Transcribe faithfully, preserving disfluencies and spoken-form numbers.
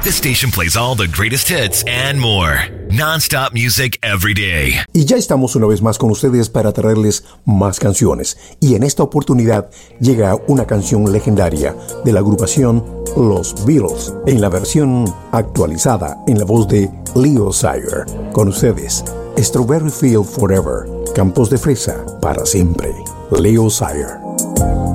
This station plays all the greatest hits and more. Non-stop music every day. Y ya estamos una vez más con ustedes para traerles más canciones. Y en esta oportunidad llega una canción legendaria de la agrupación Los Beatles, en la versión actualizada en la voz de Leo Sayer. Con ustedes, Strawberry Field Forever, Campos de Fresa para siempre. Leo Sayer.